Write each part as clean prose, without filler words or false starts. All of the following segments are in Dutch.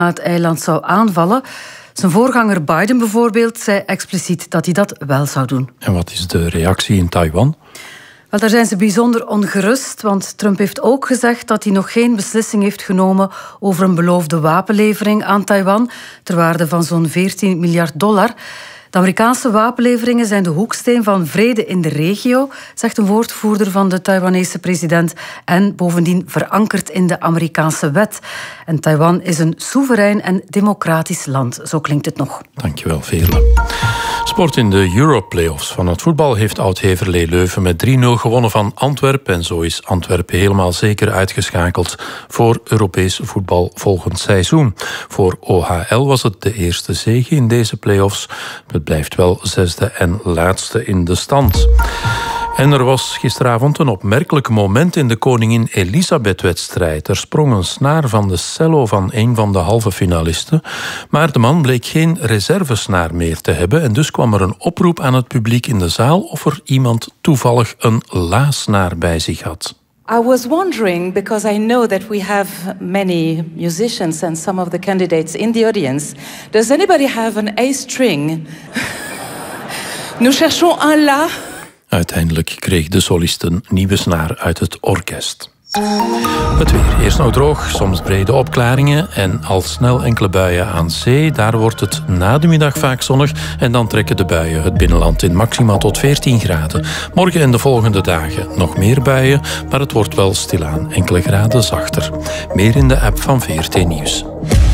het eiland zou aanvallen. Zijn voorganger Biden bijvoorbeeld zei expliciet dat hij dat wel zou doen. En wat is de reactie in Taiwan? Wel, daar zijn ze bijzonder ongerust, want Trump heeft ook gezegd dat hij nog geen beslissing heeft genomen over een beloofde wapenlevering aan Taiwan, ter waarde van zo'n $14 miljard. De Amerikaanse wapenleveringen zijn de hoeksteen van vrede in de regio, zegt een woordvoerder van de Taiwanese president, en bovendien verankerd in de Amerikaanse wet. En Taiwan is een soeverein en democratisch land, zo klinkt het nog. Dankjewel, Veerle. Sport in de Euro-playoffs van het voetbal heeft Oud-Heverlee Leuven met 3-0 gewonnen van Antwerpen. En zo is Antwerpen helemaal zeker uitgeschakeld voor Europees voetbal volgend seizoen. Voor OHL was het de eerste zege in deze playoffs. Het blijft wel zesde en laatste in de stand. En er was gisteravond een opmerkelijk moment in de Koningin Elisabeth-wedstrijd. Er sprong een snaar van de cello van een van de halve finalisten. Maar de man bleek geen reservesnaar meer te hebben. En dus kwam er een oproep aan het publiek in de zaal of er iemand toevallig een la-snaar bij zich had. I was wondering, because I know that we have many musicians and some of the candidates in the audience. Does anybody have an A string? Nous cherchons un la. Uiteindelijk kreeg de solist een nieuwe snaar uit het orkest. Het weer. Eerst nog droog, soms brede opklaringen en al snel enkele buien aan zee. Daar wordt het na de middag vaak zonnig en dan trekken de buien het binnenland in maximaal tot 14 graden. Morgen en de volgende dagen nog meer buien, maar het wordt wel stilaan enkele graden zachter. Meer in de app van VRT Nieuws.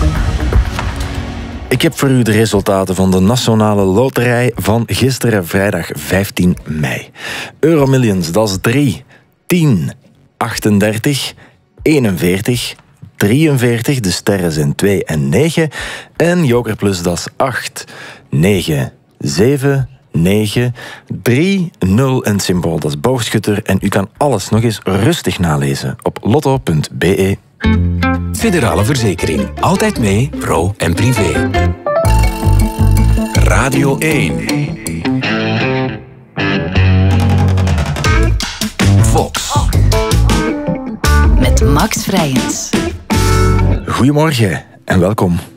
Ik heb voor u de resultaten van de Nationale Loterij van gisteren, vrijdag 15 mei. Euromillions, dat is 3, 10, 38, 41, 43, de sterren zijn 2 en 9. En Joker Plus, dat is 8, 9, 7, 9, 3, 0 en symbool, dat is boogschutter. En u kan alles nog eens rustig nalezen op lotto.be. Federale Verzekering. Altijd mee, pro en privé. Radio 1. Vox. Met Max Vrijens. Goedemorgen en welkom.